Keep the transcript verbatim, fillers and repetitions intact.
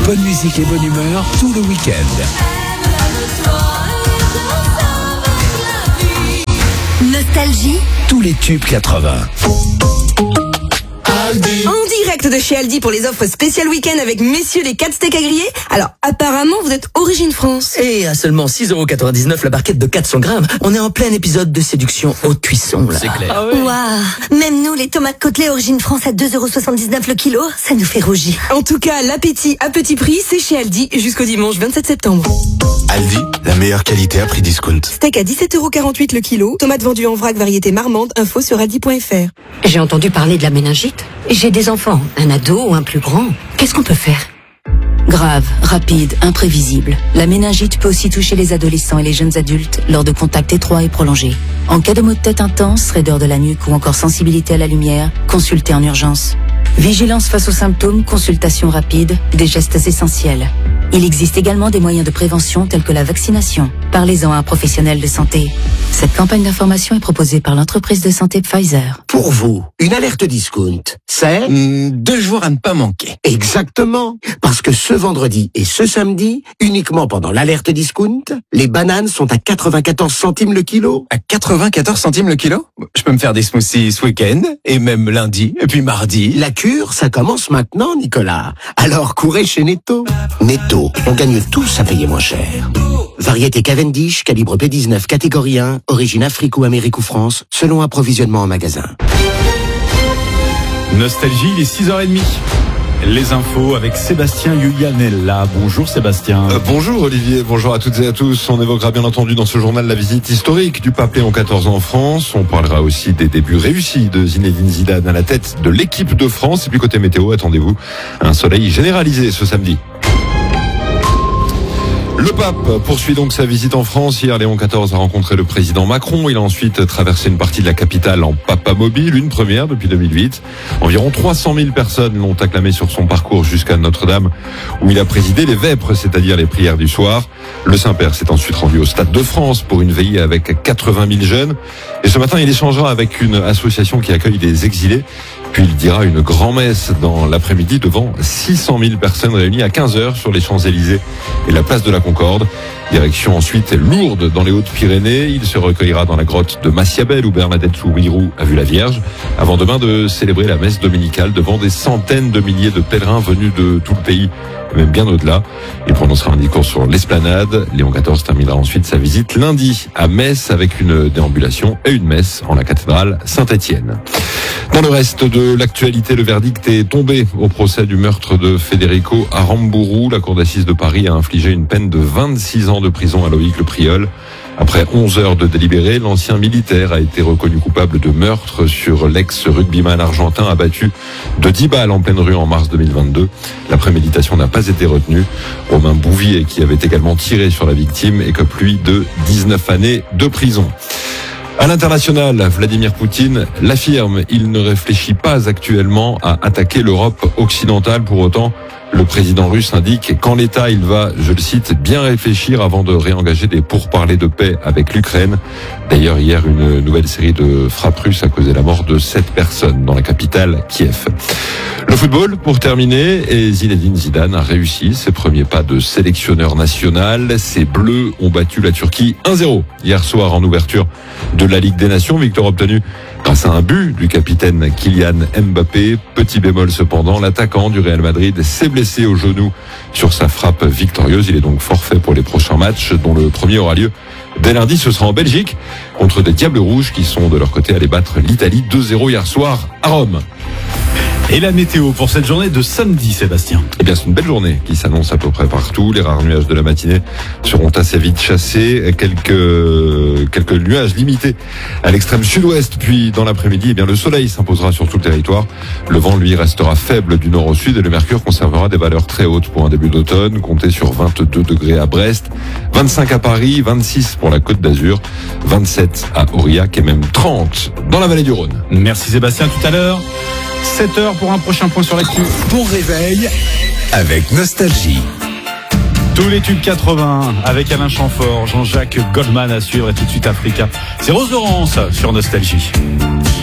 Bonne musique et bonne humeur tout le week-end. Nostalgie. Tous les tubes quatre-vingts. En direct de chez Aldi pour les offres spéciales week-end avec messieurs les quatre steaks à griller. Alors, apparemment, vous êtes origine France. Et à seulement six euros quatre-vingt-dix-neuf la barquette de quatre cents grammes, on est en plein épisode de séduction haute cuisson, là. C'est clair. Ah ouais. Waouh. Même nous, les tomates côtelées origine France à deux euros soixante-dix-neuf le kilo, ça nous fait rougir. En tout cas, l'appétit à petit prix, c'est chez Aldi jusqu'au dimanche vingt-sept septembre. Aldi, la meilleure qualité à prix discount. Steak à dix-sept euros quarante-huit le kilo, tomates vendues en vrac variété marmande, info sur aldi point f r. J'ai entendu parler de la méningite. J'ai des enfants, un ado ou un plus grand. Qu'est-ce qu'on peut faire ? Grave, rapide, imprévisible. La méningite peut aussi toucher les adolescents et les jeunes adultes lors de contacts étroits et prolongés. En cas de maux de tête intense, raideur de la nuque ou encore sensibilité à la lumière, consultez en urgence. Vigilance face aux symptômes, consultation rapide, des gestes essentiels. Il existe également des moyens de prévention tels que la vaccination. Parlez-en à un professionnel de santé. Cette campagne d'information est proposée par l'entreprise de santé Pfizer. Pour vous, une alerte discount, c'est Mmh, deux jours à ne pas manquer. exactement. Parce que ce vendredi et ce samedi, uniquement pendant l'alerte discount, les bananes sont à quatre-vingt-quatorze centimes le kilo. À quatre-vingt-quatorze centimes le kilo? Je peux me faire des smoothies ce week-end, et même lundi, et puis mardi. La cure, ça commence maintenant, Nicolas. Alors courez chez Netto. Netto, on gagne tous à payer moins cher. Variété Cavendish, calibre P dix-neuf, catégorie un, origine Afrique ou Amérique ou France, selon approvisionnement en magasin. Nostalgie, il est six heures trente. Les infos avec Sébastien Yulianella. Bonjour Sébastien. Euh, bonjour Olivier, bonjour à toutes et à tous. On évoquera bien entendu dans ce journal la visite historique du pape Léon quatorze en France. On parlera aussi des débuts réussis de Zinedine Zidane à la tête de l'équipe de France. Et puis côté météo, attendez-vous un soleil généralisé ce samedi. Le pape poursuit donc sa visite en France. Hier, Léon quatorze a rencontré le président Macron. Il a ensuite traversé une partie de la capitale en papamobile, une première depuis deux mille huit. Environ trois cent mille personnes l'ont acclamé sur son parcours jusqu'à Notre-Dame, où il a présidé les vêpres, c'est-à-dire les prières du soir. Le Saint-Père s'est ensuite rendu au Stade de France pour une veillée avec quatre-vingt mille jeunes. Et ce matin, il échangera avec une association qui accueille des exilés. Puis il dira une grand-messe dans l'après-midi devant six cent mille personnes réunies à quinze heures sur les Champs-Élysées et la place de la Concorde. Direction ensuite Lourdes dans les Hautes-Pyrénées. Il se recueillera dans la grotte de Massiabel où Bernadette Soubirous a vu la Vierge, avant demain de célébrer la messe dominicale devant des centaines de milliers de pèlerins venus de tout le pays, même bien au-delà. Il prononcera un discours sur l'esplanade. Léon quatorze terminera ensuite sa visite lundi à Metz avec une déambulation et une messe en la cathédrale Saint-Étienne. Dans le reste de l'actualité, le verdict est tombé au procès du meurtre de Federico Aramburu. La cour d'assises de Paris a infligé une peine de vingt-six ans de prison à Loïc Le Priol. Après onze heures de délibéré, l'ancien militaire a été reconnu coupable de meurtre sur l'ex-rugbyman argentin abattu de dix balles en pleine rue en mars deux mille vingt-deux. La préméditation n'a pas été retenue. Romain Bouvier, qui avait également tiré sur la victime, écope lui de dix-neuf années de prison. À l'international, Vladimir Poutine l'affirme, il ne réfléchit pas actuellement à attaquer l'Europe occidentale. Pour autant, le président russe indique qu'en l'état, il va, je le cite, bien réfléchir avant de réengager des pourparlers de paix avec l'Ukraine. D'ailleurs, hier, une nouvelle série de frappes russes a causé la mort de sept personnes dans la capitale, Kiev. Le football, pour terminer, et Zinedine Zidane a réussi ses premiers pas de sélectionneur national. Ses Bleus ont battu la Turquie un zéro hier soir en ouverture de la Ligue des Nations. Victoire obtenue grâce à un but du capitaine Kylian Mbappé. Petit bémol cependant, l'attaquant du Real Madrid s'est blessé au genou sur sa frappe victorieuse. Il est donc forfait pour les prochains matchs, dont le premier aura lieu dès lundi. Ce sera en Belgique contre des Diables Rouges qui sont de leur côté allés battre l'Italie deux zéro hier soir à Rome. Et la météo pour cette journée de samedi, Sébastien? Eh bien, c'est une belle journée qui s'annonce à peu près partout. Les rares nuages de la matinée seront assez vite chassés. Quelques, quelques nuages limités à l'extrême sud-ouest. Puis, dans l'après-midi, eh bien, le soleil s'imposera sur tout le territoire. Le vent, lui, restera faible du nord au sud et le mercure conservera des valeurs très hautes pour un début d'automne. Comptez sur vingt-deux degrés à Brest, vingt-cinq à Paris, vingt-six pour la Côte d'Azur, vingt-sept à Aurillac et même trente dans la vallée du Rhône. Merci Sébastien, tout à l'heure. sept heures pour un prochain point sur l'actu. Bon réveil avec Nostalgie. Tous les tubes quatre-vingts avec Alain Chamfort, Jean-Jacques Goldman à suivre et tout de suite Africa. C'est Rose Laurence sur Nostalgie.